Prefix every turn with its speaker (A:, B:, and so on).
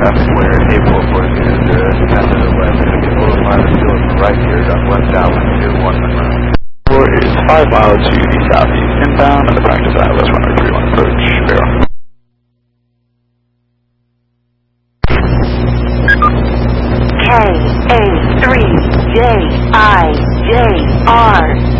A: traffic where April for is descend to the west. Going to be a little farther still to the right here, got west downwind to 1 Monroe. Is 5 miles to the southeast inbound, and the practice Atlas runway 31 approach, Barrow.
B: KA3JIJR